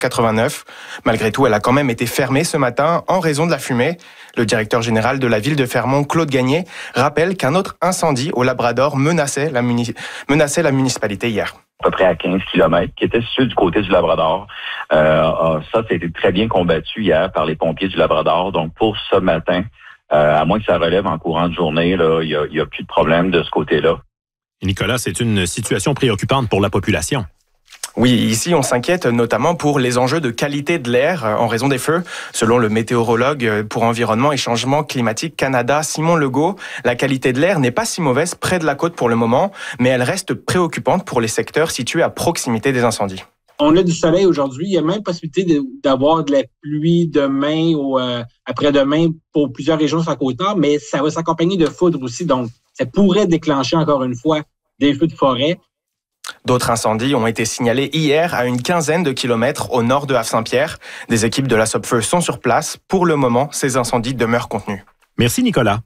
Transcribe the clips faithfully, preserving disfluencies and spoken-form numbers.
quatre-vingt-neuf. Malgré tout, elle a quand même été fermée ce matin en raison de la fumée. Le directeur général de la ville de Fermont, Claude Gagné, rappelle qu'un autre incendie au Labrador menaçait la, muni- menaçait la municipalité hier. À peu près à quinze kilomètres, qui était situé du côté du Labrador. Euh, ça, ça a été très bien combattu hier par les pompiers du Labrador. Donc, pour ce matin, euh, à moins que ça relève en courant de journée, là, il n'y a, il y a plus de problème de ce côté-là. Nicolas, c'est une situation préoccupante pour la population. Oui, ici, on s'inquiète notamment pour les enjeux de qualité de l'air en raison des feux. Selon le météorologue pour Environnement et Changement Climatique Canada, Simon Legault, la qualité de l'air n'est pas si mauvaise près de la côte pour le moment, mais elle reste préoccupante pour les secteurs situés à proximité des incendies. On a du soleil aujourd'hui. Il y a même possibilité de, d'avoir de la pluie demain ou euh, après-demain pour plusieurs régions sur la côte nord, mais ça va s'accompagner de foudre aussi. Donc, ça pourrait déclencher encore une fois des feux de forêt. D'autres incendies ont été signalés hier à une quinzaine de kilomètres au nord de Havre-Saint-Pierre. Des équipes de la Sopfeu sont sur place. Pour le moment, ces incendies demeurent contenus. Merci Nicolas.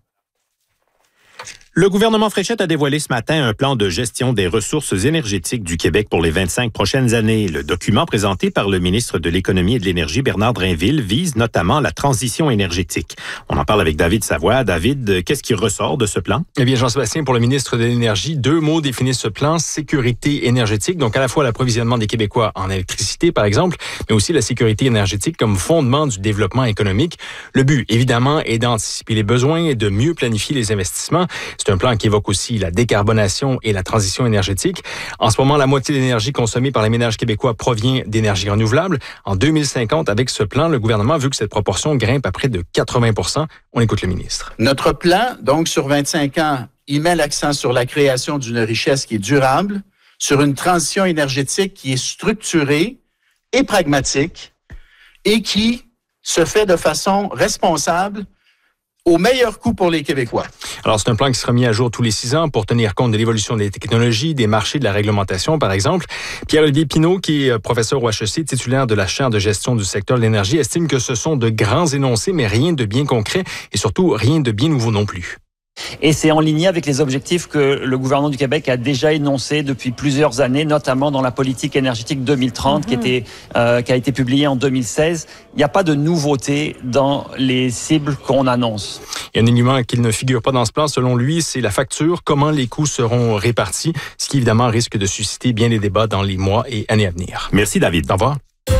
Le gouvernement Fréchette a dévoilé ce matin un plan de gestion des ressources énergétiques du Québec pour les vingt-cinq prochaines années. Le document présenté par le ministre de l'Économie et de l'Énergie, Bernard Drinville, vise notamment la transition énergétique. On en parle avec David Savoie. David, qu'est-ce qui ressort de ce plan? Eh bien, Jean-Sébastien, pour le ministre de l'Énergie, deux mots définissent ce plan: sécurité énergétique, donc à la fois l'approvisionnement des Québécois en électricité, par exemple, mais aussi la sécurité énergétique comme fondement du développement économique. Le but, évidemment, est d'anticiper les besoins et de mieux planifier les investissements. C'est un plan qui évoque aussi la décarbonation et la transition énergétique. En ce moment, la moitié de l'énergie consommée par les ménages québécois provient d'énergies renouvelables. En deux mille cinquante, avec ce plan, le gouvernement veut que cette proportion grimpe à près de quatre-vingts pour cent. On écoute le ministre. Notre plan, donc sur vingt-cinq ans, il met l'accent sur la création d'une richesse qui est durable, sur une transition énergétique qui est structurée et pragmatique et qui se fait de façon responsable au meilleur coût pour les Québécois. Alors, c'est un plan qui sera mis à jour tous les six ans pour tenir compte de l'évolution des technologies, des marchés, de la réglementation, par exemple. Pierre-Olivier Pinault, qui est professeur au H E C, titulaire de la chaire de gestion du secteur de l'énergie, estime que ce sont de grands énoncés, mais rien de bien concret et surtout rien de bien nouveau non plus. Et c'est en ligne avec les objectifs que le gouvernement du Québec a déjà énoncés depuis plusieurs années, notamment dans la politique énergétique deux mille trente, mmh. qui, était, euh, qui a été publiée en deux mille seize. Il n'y a pas de nouveauté dans les cibles qu'on annonce. Il y a un élément qui ne figure pas dans ce plan, selon lui, c'est la facture, comment les coûts seront répartis, ce qui évidemment risque de susciter bien des débats dans les mois et années à venir. Merci David. Au revoir.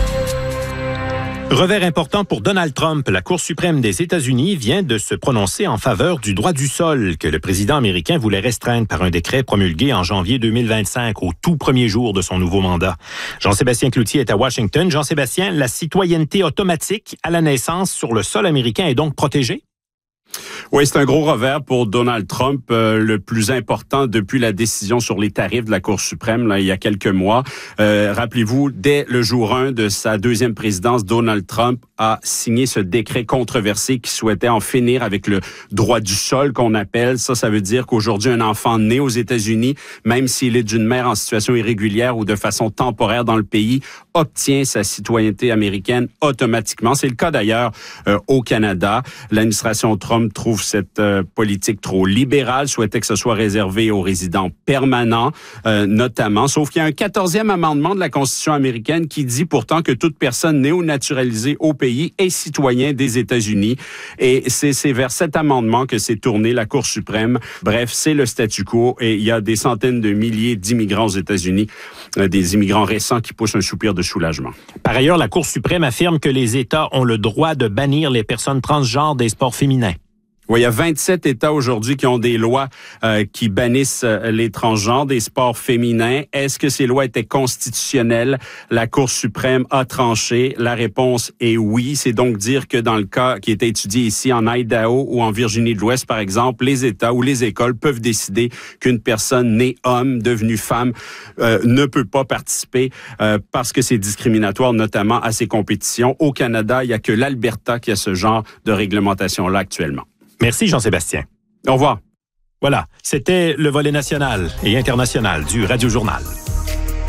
Revers important pour Donald Trump. La Cour suprême des États-Unis vient de se prononcer en faveur du droit du sol que le président américain voulait restreindre par un décret promulgué en janvier deux mille vingt-cinq, au tout premier jour de son nouveau mandat. Jean-Sébastien Cloutier est à Washington. Jean-Sébastien, la citoyenneté automatique à la naissance sur le sol américain est donc protégée? Oui, c'est un gros revers pour Donald Trump, euh, le plus important depuis la décision sur les tarifs de la Cour suprême là, il y a quelques mois. Euh, rappelez-vous, dès le jour un de sa deuxième présidence, Donald Trump a signé ce décret controversé qui souhaitait en finir avec le droit du sol qu'on appelle. Ça, ça veut dire qu'aujourd'hui, un enfant né aux États-Unis, même s'il est d'une mère en situation irrégulière ou de façon temporaire dans le pays, obtient sa citoyenneté américaine automatiquement. C'est le cas d'ailleurs euh, au Canada. L'administration Trump trouve cette euh, politique trop libérale, souhaitait que ce soit réservé aux résidents permanents, euh, notamment. Sauf qu'il y a un quatorzième amendement de la Constitution américaine qui dit pourtant que toute personne néo-naturalisée au pays est citoyen des États-Unis. Et c'est, c'est vers cet amendement que s'est tournée la Cour suprême. Bref, c'est le statu quo et il y a des centaines de milliers d'immigrants aux États-Unis, euh, des immigrants récents qui poussent un soupir de soulagement. Par ailleurs, la Cour suprême affirme que les États ont le droit de bannir les personnes transgenres des sports féminins. Oui, il y a vingt-sept États aujourd'hui qui ont des lois euh, qui bannissent euh, les transgenres des sports féminins. Est-ce que ces lois étaient constitutionnelles? La Cour suprême a tranché. La réponse est oui. C'est donc dire que dans le cas qui était étudié ici en Idaho ou en Virginie de l'Ouest, par exemple, les États ou les écoles peuvent décider qu'une personne née homme, devenue femme, euh, ne peut pas participer euh, parce que c'est discriminatoire, notamment à ces compétitions. Au Canada, il n'y a que l'Alberta qui a ce genre de réglementation-là actuellement. Merci Jean-Sébastien. Au revoir. Voilà, c'était le volet national et international du Radio Journal.